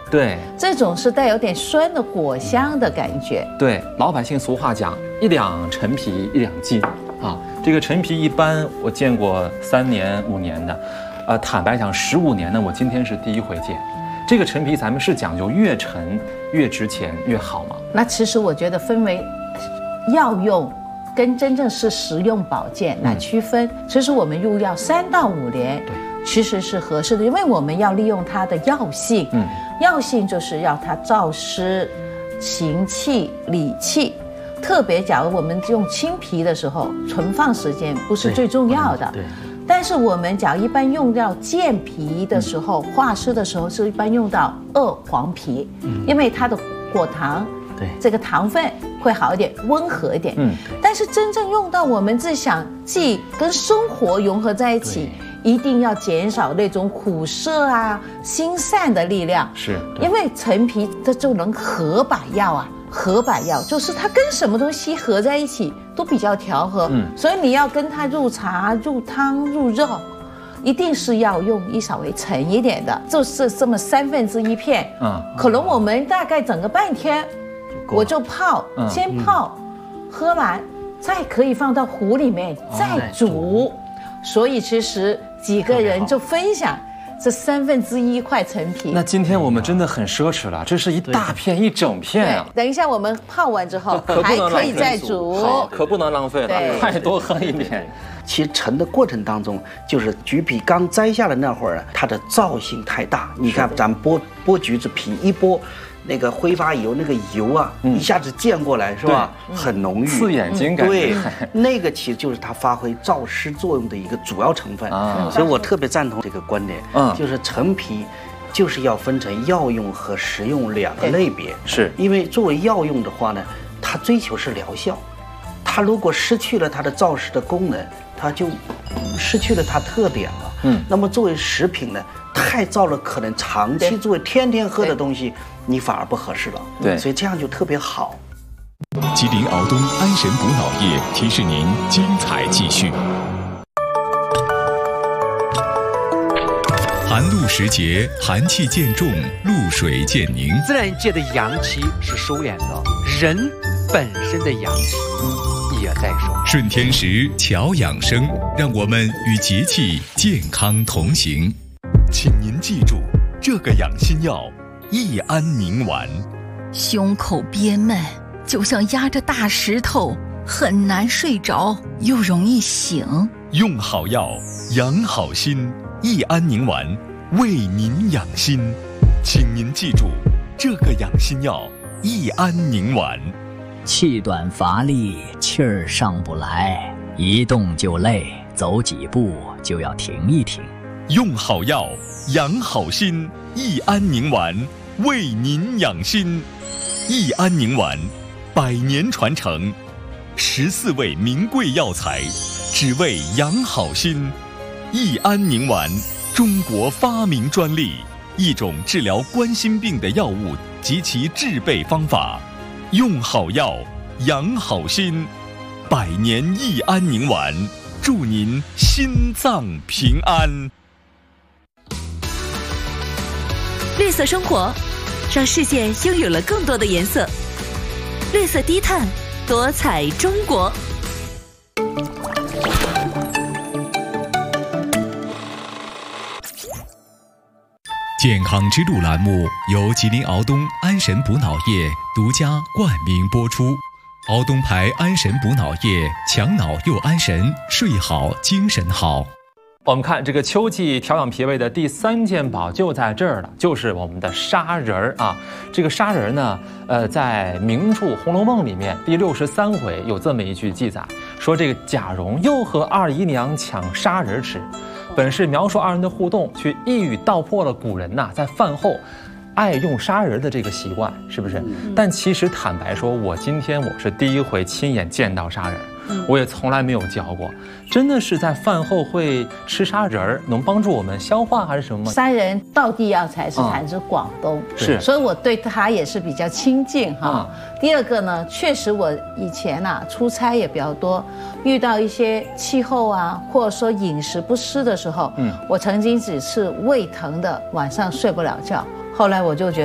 对， 这种是带有点酸的果香的感觉。 对，老百姓俗话讲，1两陈皮1两金啊。这个陈皮一般我见过3年5年的，坦白讲15年的我今天是第一回见。这个陈皮咱们是讲究越陈越值钱越好吗？ 那其实我觉得分为药用跟真正是食用保健来区分。其实我们入药3到5年，对，其实是合适的，因为我们要利用它的药性。药性就是要它燥湿、行气、理气。特别假如我们用青皮的时候，存放时间不是最重要的。对。但是我们假如一般用到健脾的时候，化湿的时候是一般用到2黄皮，因为它的果糖，对，这个糖分会好一点，温和一点。但是真正用到我们既跟生活融合在一起，一定要减少那种苦涩啊、心散的力量。是，因为陈皮它就能合百药啊。合百药就是它跟什么东西合在一起都比较调和，所以你要跟它入茶、入汤、入肉，一定是要用稍微沉一点的，就是这么1/3片。可能我们大概整个半天，我就泡，先泡，喝完再可以放到壶里面再煮。所以其实几个人就分享。这1/3块陈皮， 那今天我们真的很奢侈了，这是一大片一整片啊！ 等一下我们泡完之后还可以再煮， 可不能浪费了，快多喝一点。 其实陈的过程当中，就是橘皮刚摘下的那会儿，它的燥性太大。你看咱们剥橘子皮一剥。那个挥发油，那个油啊，一下子溅过来，是吧？很浓郁， 刺眼睛感觉。 对，那个其实就是它发挥燥湿作用的一个主要成分。所以我特别赞同这个观点，就是陈皮就是要分成药用和食用2个类别。是，因为作为药用的话呢，它追求是疗效，它如果失去了它的燥湿的功能，它就失去了它特点了。那么作为食品呢，太燥了，可能长期作为天天喝的东西。你反而不合适了，对，所以这样就特别好。 吉林敖东安神补脑液提示您精彩继续。寒露时节，寒气渐重，露水渐凝。 自然界的阳气是收敛的，人本身的阳气也在收。 顺天时，调养生，让我们与节气健康同行。请您记住，这个养心药。益安宁丸， 胸口憋闷，就像压着大石头，很难睡着，又容易醒。 用好药，养好心，益安宁丸为您养心。请您记住，这个养心药益安宁丸。 气短乏力，气儿上不来，一动就累，走几步就要停一停。 用好药，养好心，益安宁丸为您养心。益安宁丸100年传承，14味名贵药材，只为养好心。益安宁丸，中国发明专利，一种治疗冠心病的药物及其制备方法。用好药，养好心，100年益安宁丸，祝您心脏平安。 绿色生活，让世界拥有了更多的颜色。绿色低碳，多彩中国。 健康之路栏目由吉林敖东安神补脑液独家冠名播出。敖东牌安神补脑液，强脑又安神，睡好精神好。 我们看这个秋季调养脾胃的第3件宝就在这儿了，就是我们的砂仁儿啊。这个砂仁儿呢，在名著《红楼梦》里面第63回有这么一句记载，说这个贾蓉又和二姨娘抢砂仁吃，本是描述2人的互动，却一语道破了古人在饭后爱用砂仁的这个习惯，是不是？但其实坦白说，今天我是第一回亲眼见到砂仁。我也从来没有嚼过，真的是在饭后会吃砂仁儿，能帮助我们消化还是什么吗？ 砂仁道地药材是产自广东，是，所以我对它也是比较亲近哈。第二个呢，确实我以前出差也比较多，遇到一些气候或者说饮食不适的时候，我曾经只是胃疼的晚上睡不了觉，后来我就觉得。